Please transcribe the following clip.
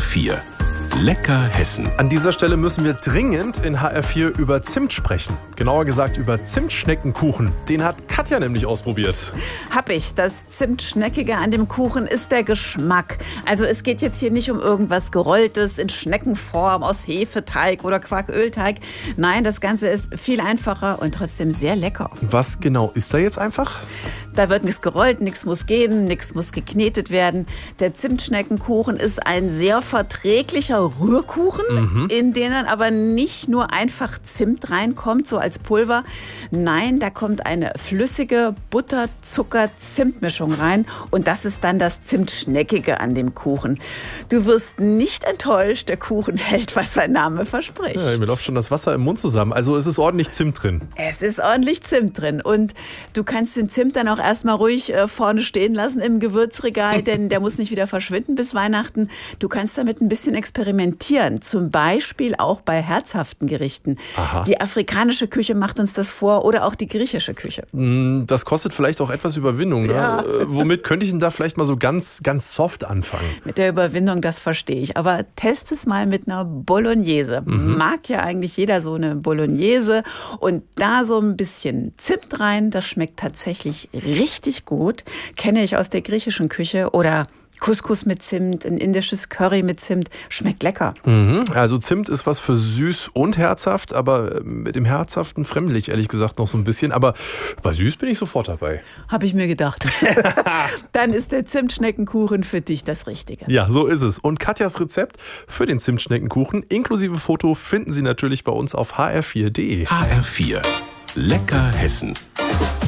HR4. Lecker Hessen. An dieser Stelle müssen wir dringend in HR4 über Zimt sprechen. Genauer gesagt über Zimtschneckenkuchen. Den hat Katja nämlich ausprobiert. Hab ich. Das Zimtschneckige an dem Kuchen ist der Geschmack. Also es geht jetzt hier nicht um irgendwas Gerolltes in Schneckenform aus Hefeteig oder Quarkölteig. Nein, das Ganze ist viel einfacher und trotzdem sehr lecker. Was genau ist da jetzt einfach? Da wird nichts gerollt, nichts muss gehen, nichts muss geknetet werden. Der Zimtschneckenkuchen ist ein sehr verträglicher Rührkuchen, in den dann aber nicht nur einfach Zimt reinkommt, so als Pulver. Nein, da kommt eine flüssige Butter-Zucker-Zimt-Mischung rein und das ist dann das Zimtschneckige an dem Kuchen. Du wirst nicht enttäuscht, der Kuchen hält, was sein Name verspricht. Ja, mir läuft schon das Wasser im Mund zusammen. Also es ist ordentlich Zimt drin. Es ist ordentlich Zimt drin und du kannst den Zimt dann auch erstmal ruhig vorne stehen lassen im Gewürzregal, denn der muss nicht wieder verschwinden bis Weihnachten. Du kannst damit ein bisschen experimentieren, zum Beispiel auch bei herzhaften Gerichten. Aha. Die afrikanische Küche macht uns das vor oder auch die griechische Küche. Das kostet vielleicht auch etwas Überwindung. Ne? Ja. Womit könnte ich denn da vielleicht mal so ganz soft anfangen? Mit der Überwindung, das verstehe ich. Aber test es mal mit einer Bolognese. Mag ja eigentlich jeder so eine Bolognese. Und da so ein bisschen Zimt rein, das schmeckt tatsächlich richtig gut. Kenne ich aus der griechischen Küche. Oder Couscous mit Zimt, ein indisches Curry mit Zimt. Schmeckt lecker. Also Zimt ist was für süß und herzhaft, aber mit dem Herzhaften fremdel ich ehrlich gesagt noch so ein bisschen. Aber bei süß bin ich sofort dabei. Habe ich mir gedacht. Dann ist der Zimtschneckenkuchen für dich das Richtige. Ja, so ist es. Und Katjas Rezept für den Zimtschneckenkuchen inklusive Foto finden Sie natürlich bei uns auf hr4.de. HR4. Lecker Hessen.